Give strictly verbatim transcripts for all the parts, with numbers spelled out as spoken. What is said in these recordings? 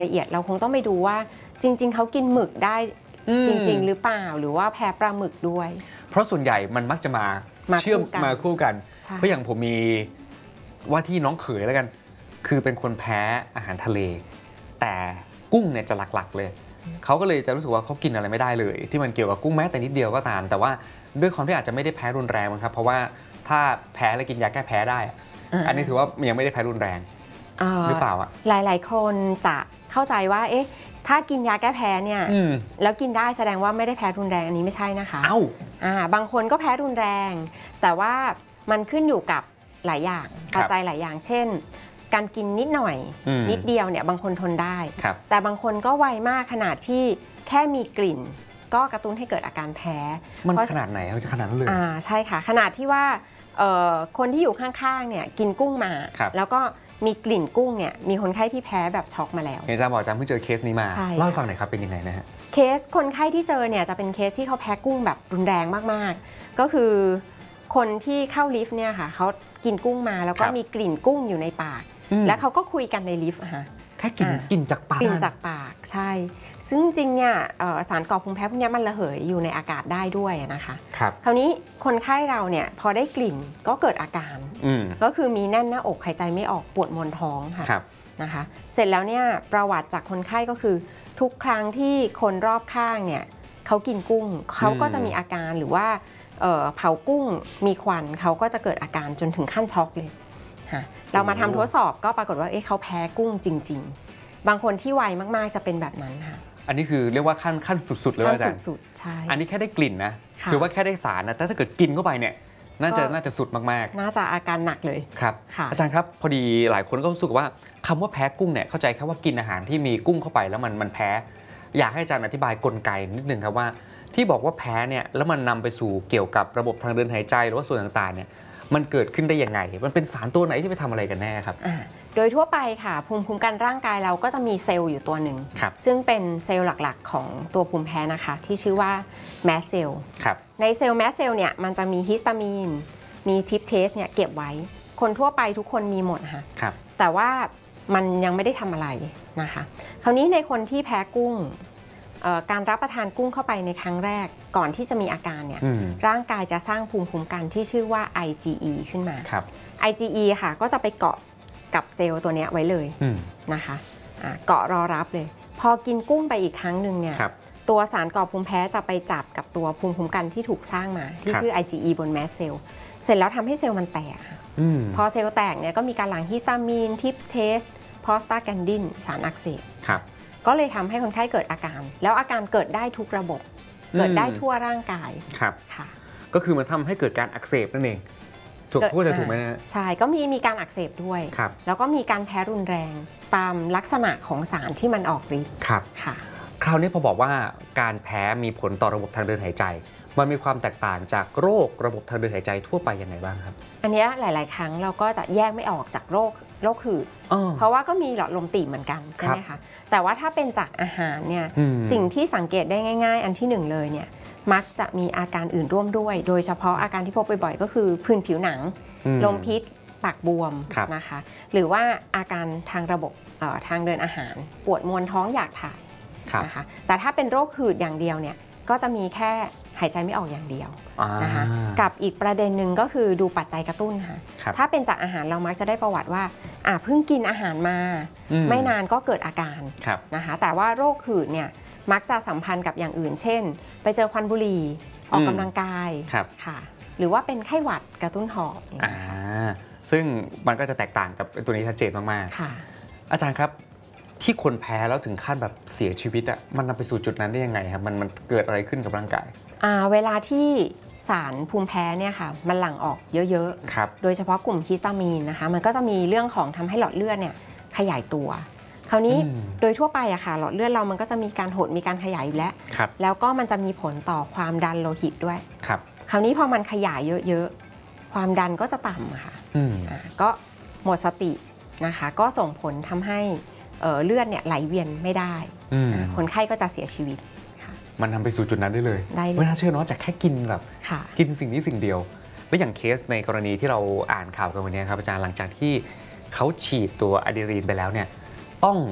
ละเอียดเราคงต้องไปดูว่าจริงๆเขากินหมึกได้จริงๆหรือเปล่าหรือว่าแพ้ปลาหมึกด้วยเพราะส่วนใหญ่มันมักจะมาเชื่อมมาคู่กันเพราะอย่างผมมีว่าที่น้องเขยแล้วกันคือเป็นคนแพ้อาหารทะเลแต่กุ้งเนี่ยจะหลักๆเลยเขาก็เลยจะรู้สึกว่าเขากินอะไรไม่ได้เลยที่มันเกี่ยวกับกุ้งแม้แต่นิดเดียวก็ตามแต่ว่าด้วยความที่อาจจะไม่ได้แพ้รุนแรงครับเพราะว่าถ้าแพ้แล้วกินยาแก้แพ้ได้อันนี้ถือว่ายังไม่ได้แพ้รุนแรงหรือเปล่าอ่ะหลายๆคนจะเข้าใจว่าเอ๊ะถ้ากินยาแก้แพ้เนี่ยแล้วกินได้แสดงว่าไม่ได้แพ้รุนแรงอันนี้ไม่ใช่นะคะอ้าวอ่าบางคนก็แพ้รุนแรงแต่ว่ามันขึ้นอยู่กับหลายอย่างปัจจัยหลายอย่างเช่นการกินนิดหน่อยนิดเดียวเนี่ยบางคนทนได้แต่บางคนก็ไวมากขนาดที่แค่มีกลิ่นก็กระตุ้นให้เกิดอาการแพ้มันขนาดไหนเขาจะขนาดนั้นเลยอ่าใช่ค่ะขนาดที่ว่าคนที่อยู่ข้างๆเนี่ยกินกุ้งมาแล้วก็มีกลิ่นกุ้งเนี่ยมีคนไข้ที่แพ้แบบช็อกมาแล้วอาจารย์บอกอาจารย์เพิ่งเจอเคสนี้มาเล่าให้ฟังหน่อยครับเป็นยังไงนะฮะเคสคนไข้ที่เจอเนี่ยจะเป็นเคสที่เขาแพ้กุ้งแบบรุนแรงมากๆก็คือคนที่เข้าลิฟต์เนี่ยค่ะเขากินกุ้งมาแล้วก็มีกลิ่นกุ้งอยู่ในปากแล้วเขาก็คุยกันในลิฟต์ค่ะแค่กลิ่นกลิ่นจากปากกลิ่นจากปากใช่ซึ่งจริงเนี่ยสารก่อภูมิแพ้พวกนี้มันระเหยอยู่ในอากาศได้ด้วยนะคะครับคราวนี้คนไข้เราเนี่ยพอได้กลิ่นก็เกิดอาการก็คือมีแน่นหน้าอกหายใจไม่ออกปวดมวนท้องค่ะนะคะเสร็จแล้วเนี่ยประวัติจากคนไข้ก็คือทุกครั้งที่คนรอบข้างเนี่ยเขากินกุ้งเขาก็จะมีอาการหรือว่าเผากุ้งมีควันเขาก็จะเกิดอาการจนถึงขั้นช็อกเลยเรามาทำทดสอบก็ปรากฏว่าเอ๊ะเขาแพ้กุ้งจริงๆบางคนที่ไวมากๆจะเป็นแบบนั้นค่ะอันนี้คือเรียกว่าขั้นขั้นสุดๆเลยอาจารย์สุดๆใช่อันนี้แค่ได้กลิ่นนะถือว่าแค่ได้สารนะแต่ถ้าเกิดกินเข้าไปเนี่ยน่าจะน่าจะสุดมากๆน่าจะอาการหนักเลยครับอาจารย์ครับพอดีหลายคนก็รู้สึกว่าคำว่าแพ้กุ้งเนี่ยเข้าใจแค่ว่ากินอาหารที่มีกุ้งเข้าไปแล้วมันมันแพ้อยากให้อาจารย์อธิบายกลไกนิดนึงครับว่าที่บอกว่าแพ้เนี่ยแล้วมันนำไปสู่เกี่ยวกับระบบทางเดินหายใจหรือว่าส่วนต่างๆเนี่ยมันเกิดขึ้นได้ยังไงมันเป็นสารตัวไหนที่ไปทำอะไรกันแน่ครับโดยทั่วไปค่ะภูมิคุ้มกันร่างกายเราก็จะมีเซลล์อยู่ตัวหนึ่งซึ่งเป็นเซลล์หลักๆของตัวภูมิแพ้นะคะที่ชื่อว่าแมสเซลล์ในเซลล์แมสเซลล์เนี่ยมันจะมีฮิสตามีนมีทริปเทสเนี่ยเก็บไว้คนทั่วไปทุกคนมีหมดค่ะแต่ว่ามันยังไม่ได้ทำอะไรนะคะคราวนี้ในคนที่แพ้กุ้งการรับประทานกุ้งเข้าไปในครั้งแรกก่อนที่จะมีอาการเนี่ยร่างกายจะสร้างภูมิคุ้มกันที่ชื่อว่า ไอ จี อี ขึ้นมา ไอ จี อี ค่ะก็จะไปเกาะกับเซลล์ตัวนี้ไว้เลยนะคะเกาะรอรับเลยพอกินกุ้งไปอีกครั้งหนึ่งเนี่ยตัวสารก่อภูมิแพ้จะไปจับกับตัวภูมิคุ้มกันที่ถูกสร้างมาที่ชื่อ ไอ จี อี บนแมสเซลล์เสร็จแล้วทำให้เซลล์มันแตกพอเซลล์แตกเนี่ยก็มีการหลั่งฮิสตามีนทิปเทสโพสตาแกนดินสารอักเสบก็เลยทำให้คนไข้เกิดอาการแล้วอาการเกิดได้ทุกระบบเกิดได้ทั่วร่างกายครับค่ะก็คือมันทำให้เกิดการอักเสบนั่นเองถูกพูดจะถูกไหมนะใช่ก็มีมีการอักเสบด้วยแล้วก็มีการแพ้รุนแรงตามลักษณะของสารที่มันออกฤทธิ์ครับค่ะคราวนี้พอบอกว่าการแพ้มีผลต่อระบบทางเดินหายใจมันมีความแตกต่างจากโรคระบบทางเดินหายใจทั่วไปยังไงบ้างครับอันนี้หลายๆครั้งเราก็จะแยกไม่ออกจากโรคโรคหืดเพราะว่าก็มีหลอดลมตีบเหมือนกันใช่ไหมคะแต่ว่าถ้าเป็นจากอาหารเนี่ยสิ่งที่สังเกตได้ง่ายๆอันที่หนึ่งเลยเนี่ยมักจะมีอาการอื่นร่วมด้วยโดยเฉพาะอาการที่พบบ่อยๆก็คือผื่นผิวหนังลมพิษปากบวมนะคะหรือว่าอาการทางระบบทางเดินอาหารปวดมวนท้องอยากถ่ายนะคะแต่ถ้าเป็นโรคหืดอย่างเดียวเนี่ยก็จะมีแค่หายใจไม่ออกอย่างเดียวนะคะกับอีกประเด็นหนึ่งก็คือดูปัจจัยกระตุ้นค่ะถ้าเป็นจากอาหารเรามักจะได้ประวัติว่าอ่ะเพิ่งกินอาหารมาไม่นานก็เกิดอาการนะคะแต่ว่าโรคหืดเนี่ยมักจะสัมพันธ์กับอย่างอื่นเช่นไปเจอควันบุหรี่ออกกำลังกายค่ะหรือว่าเป็นไข้หวัดกระตุ้นหอบอ่าซึ่งมันก็จะแตกต่างกับตัวนี้ชัดเจนมากๆค่ะอาจารย์ครับที่คนแพ้แล้วถึงขั้นแบบเสียชีวิตอ่ะมันนำไปสู่จุดนั้นได้ยังไงครับมันมันเกิดอะไรขึ้นกับร่างกายอ่าเวลาที่สารภูมิแพ้เนี่ยค่ะมันหลั่งออกเยอะๆโดยเฉพาะกลุ่มฮิสตามีนนะคะมันก็จะมีเรื่องของทำให้หลอดเลือดเนี่ยขยายตัวคราวนี้โดยทั่วไปอะค่ะหลอดเลือดเรามันก็จะมีการหดมีการขยายอยู่แล้วแล้วก็มันจะมีผลต่อความดันโลหิตด้วยคราวนี้พอมันขยายเยอะๆความดันก็จะต่ำค่ะก็หมดสตินะคะก็ส่งผลทำให้เลือดเนี่ยไหลเวียนไม่ได้คนไข้ก็จะเสียชีวิตมันนำไปสู่จุดนั้นได้เลยไม่น่าเชื่อเนาะจากแค่กินแบบกินสิ่งนี้สิ่งเดียวแล้วอย่างเคสในกรณีที่เราอ่านข่าวกันวันนี้ครับอาจารย์หลังจากที่เขาฉีดตัวอะดรีนาลีนไปแล้วเนี่ยต้อง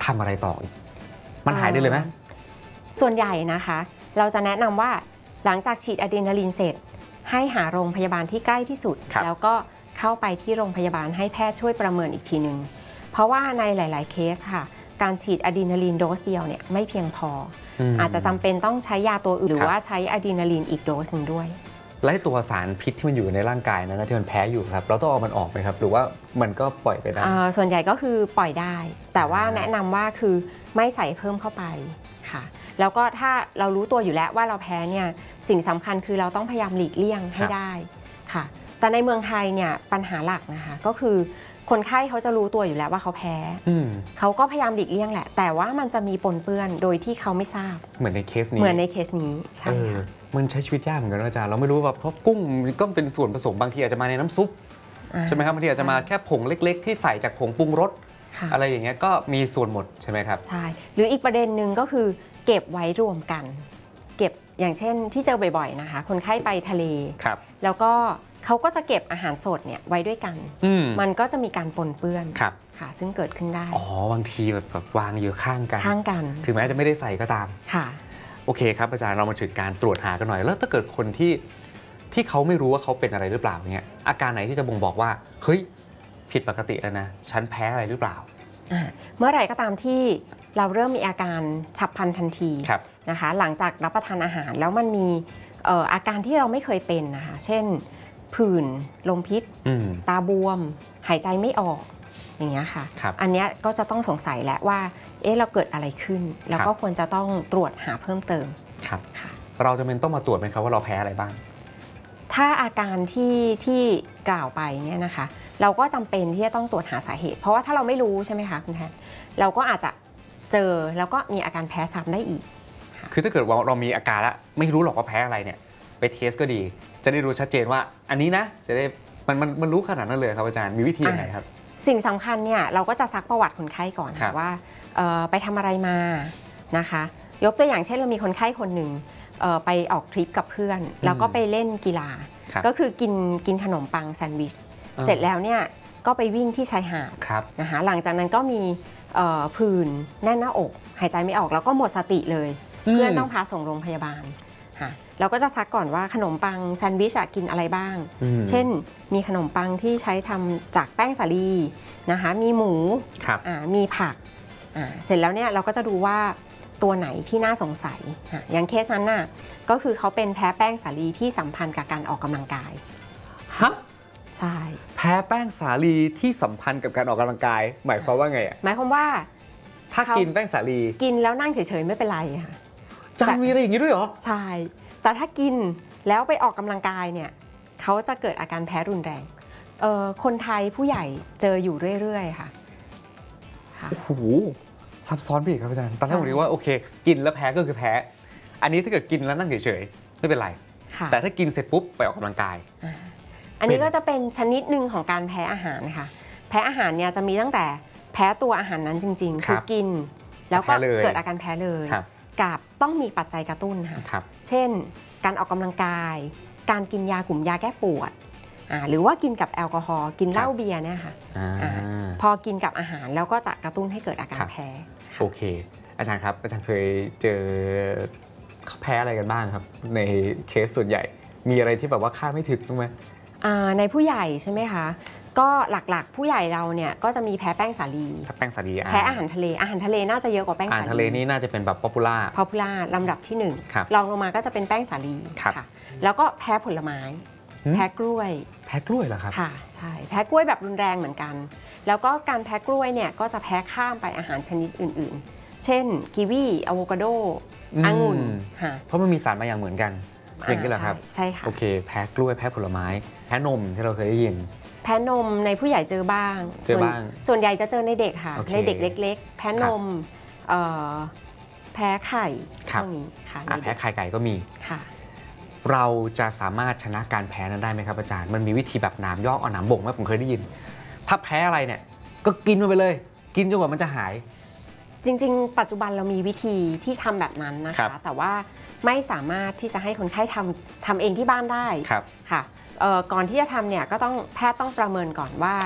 ทำอะไรต่ออีกมันหายได้เลยไหมส่วนใหญ่นะคะเราจะแนะนำว่าหลังจากฉีดอะดรีนาลีนเสร็จให้หาโรงพยาบาลที่ใกล้ที่สุดแล้วก็เข้าไปที่โรงพยาบาลให้แพทย์ช่วยประเมินอีกทีนึงเพราะว่าในหลายๆเคสค่ะการฉีดอะดรีนาลีนโดสเดียวเนี่ยไม่เพียงพออาจจะจำเป็นต้องใช้ยาตัวอื่นหรือว่าใช้อะดรีนาลีนอีกโดสหนึ่งด้วยและตัวสารพิษที่มันอยู่ในร่างกายนั้นที่มันแพ้อยู่ครับเราต้องเอามันออกไหมครับหรือว่ามันก็ปล่อยไปได้ส่วนใหญ่ก็คือปล่อยได้แต่ว่าแนะนำว่าคือไม่ใส่เพิ่มเข้าไปค่ะแล้วก็ถ้าเรารู้ตัวอยู่แล้วว่าเราแพ้เนี่ยสิ่งสำคัญคือเราต้องพยายามหลีกเลี่ยงให้ได้ค่ะแต่ในเมืองไทยเนี่ยปัญหาหลักนะคะก็คือคนไข้เขาจะรู้ตัวอยู่แล้วว่าเขาแพ้เขาก็พยายามหลีกเลี่ยงแหละแต่ว่ามันจะมีปนเปื้อนโดยที่เขาไม่ทราบเหมือนในเคสนี้เหมือนในเคสนี้ใช่ค่ะมันใช้ชีวิตยากเหมือนกันอาจารย์เราไม่รู้ว่าเพราะกุ้งก็เป็นส่วนผสมบางทีอาจจะมาในน้ำซุปใช่ไหมครับบางทีอาจจะมาแค่ผงเล็กๆที่ใส่จากผงปรุงรสอะไรอย่างเงี้ยก็มีส่วนหมดใช่ไหมครับใช่หรืออีกประเด็นหนึ่งก็คือเก็บไว้รวมกันเก็บอย่างเช่นที่เจอบ่อยๆนะคะคนไข้ไปทะเลแล้วก็เขาก็จะเก็บอาหารสดเนี่ยไว้ด้วยกันมันก็จะมีการปนเปื้อนค่ะซึ่งเกิดขึ้นได้อ๋อบางทีแบบวางอยู่ข้างกันข้างกันถึงแม้จะไม่ได้ใส่ก็ตามค่ะโอเคครับอาจารย์เรามาถึงการตรวจหากันหน่อยแล้วถ้าเกิดคนที่ที่เขาไม่รู้ว่าเขาเป็นอะไรหรือเปล่าเนี่ยอาการไหนที่จะบ่งบอกว่าเฮ้ยผิดปกติแล้วนะฉันแพ้อะไรหรือเปล่าเมื่อไหร่ก็ตามที่เราเริ่มมีอาการฉับพลันทันทีนะคะหลังจากรับประทานอาหารแล้วมันมีอาการที่เราไม่เคยเป็นนะคะเช่นผื่นลมพิษตาบวมหายใจไม่ออกอย่างเงี้ยค่ะอันนี้ก็จะต้องสงสัยแล้วว่าเอ๊ะเราเกิดอะไรขึ้นแล้วก็ควรจะต้องตรวจหาเพิ่มเติมครับเราจะเป็นต้องมาตรวจไหมครับว่าเราแพ้อะไรบ้างถ้าอาการที่ที่กล่าวไปเนี่ยนะคะเราก็จำเป็นที่จะต้องตรวจหาสาเหตุเพราะว่าถ้าเราไม่รู้ใช่ไหมคะคุณแทนเราก็อาจจะเจอแล้วก็มีอาการแพ้ซ้ำได้อีกคือถ้าเกิดว่าเรามีอาการแล้วไม่รู้หรอกว่าแพ้อะไรเนี่ยไปเทสก็ดีจะได้รู้ชัดเจนว่าอันนี้นะจะได้มันมันมันรู้ขนาดนั้นเลยครับอาจารย์มีวิธียังไงครับสิ่งสำคัญเนี่ยเราก็จะซักประวัติคนไข้ก่อนว่าไปทำอะไรมานะคะยกตัวอย่างเช่นเรามีคนไข้คนหนึ่งไปออกทริปกับเพื่อนแล้วก็ไปเล่นกีฬาก็คือกินกินขนมปังแซนด์วิชเสร็จแล้วเนี่ยก็ไปวิ่งที่ชายหาดนะคะหลังจากนั้นก็มีผื่นแน่นหน้าอกหายใจไม่ออกแล้วก็หมดสติเลยเพื่อนต้องพาส่งโรงพยาบาลเราก็จะซักก่อนว่าขนมปังแซนด์วิชกินอะไรบ้างเช่นมีขนมปังที่ใช้ทำจากแป้งสาลีนะคะมีหมูมีผักเสร็จแล้วเนี่ยเราก็จะดูว่าตัวไหนที่น่าสงสัยอย่างเคสนั้นน่ะก็คือเขาเป็นแพ้แป้งสาลีที่สัมพันธ์กับการออกกำลังกายฮะใช่แพ้แป้งสาลีที่สัมพันธ์กับการออกกำลังกายหมายความว่าไงอ่ะหมายความว่าถ้ากินแป้งสาลีกินแล้วนั่งเฉยๆไม่เป็นไรค่ะจานมีอะไรอย่างนี้ด้วยเหรอใช่แต่ถ้ากินแล้วไปออกกำลังกายเนี่ยเขาจะเกิดอาการแพ้รุนแรงคนไทยผู้ใหญ่เจออยู่เรื่อยๆค่ะโอ้โหซับซ้อนไปอีกครับอาจารย์ตอนแรกผมคิดว่าโอเคกินแล้วแพ้ก็คือแพ้อันนี้ถ้าเกิดกินแล้วนั่งเฉยๆไม่เป็นไรแต่ถ้ากินเสร็จปุ๊บไปออกกำลังกายอันนี้ก็จะเป็นชนิดหนึ่งของการแพ้อาหารนะคะแพ้อาหารเนี่ยจะมีตั้งแต่แพ้ตัวอาหารนั้นจริงๆคือกินแล้วก็เกิดอาการแพ้เลยกับต้องมีปัจจัยกระตุ้นค่ะเช่นการออกกำลังกายการกินยากลุ่มยาแก้ปวดหรือว่ากินกับแอลกอฮอล์กินเหล้าเบียร์เนี่ยค่ะพอกินกับอาหารแล้วก็จะกระตุ้นให้เกิดอาการแพ้โอเคอาจารย์ครับอาจารย์เคยเจอแพ้อะไรกันบ้างครับในเคสส่วนใหญ่มีอะไรที่แบบว่าคาดไม่ถึงบ้างไหมในผู้ใหญ่ใช่ไหมคะก็หลักๆผู้ใหญ่เราเนี่ยก็จะมีแพ้แป้งสาลีแป้งสาลีแพ้อาหารทะเลอาหารทะเลน่าจะเยอะกว่าแป้งสาลีอาหารทะเลนี่น่าจะเป็นแบบป๊อปปูล่าป๊อปปูล่าลำดับที่หนึ่งรองลงมาก็จะเป็นแป้งสาลีค่ะแล้วก็แพ้ผลไม้แพ้กล้วยแพ้กล้วยเหรอครับค่ะใช่แพ้กล้วยแบบรุนแรงเหมือนกันแล้วก็การแพ้กล้วยเนี่ยก็จะแพ้ข้ามไปอาหารชนิดอื่นๆเช่นกีวีอะโวคาโดองุ่นเพราะมันมีสารบางอย่างเหมือนกันอย่างนี้เหรอครับใช่ค่ะโอเคแพ้กล้วยแพ้ผลไม้แพ้นมที่เราเคยได้ยินแพ้นมในผู้ใหญ่เจอบ้างเจอบ้างส่วนใหญ่จะเจอในเด็กค่ะในเด็กเล็กๆแพ้นมแพ้ไข่พวกนี้ค่ะแพ้ไข่ไก่ก็มีค่ะเราจะสามารถชนะการแพ้นั้นได้ไหมครับอาจารย์มันมีวิธีแบบหนามยอกเอาหนามบ่งไหมผมเคยได้ยินถ้าแพ้อะไรเนี่ยก็กินมันไปเลยกินจนกว่ามันจะหายจริงๆปัจจุบันเรามีวิธีที่ทำแบบนั้นนะคะแต่ว่าไม่สามารถที่จะให้คนไข้ทำทำเองที่บ้านได้ค่ะก่อนที่จะทำเนี่ยก็ต้องแพทย์ต้องประเมินก่อนว่าเข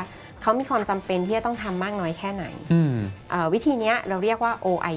เขามีความจำเป็นที่จะต้องทำมากน้อยแค่ไหนวิธีนี้เราเรียกว่า โอ ไอ